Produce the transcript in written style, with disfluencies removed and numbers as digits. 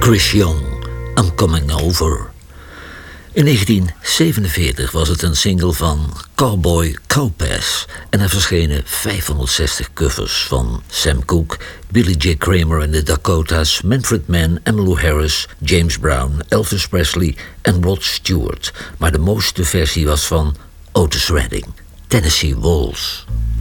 Chris Young, I'm Coming Over. In 1947 was het een single van Cowboy Cow-Pass en er verschenen 560 covers van Sam Cooke, Billy J. Kramer en de Dakotas, Manfred Mann, Emmylou Harris, James Brown, Elvis Presley en Rod Stewart. Maar de mooiste versie was van Otis Redding, Tennessee Waltz.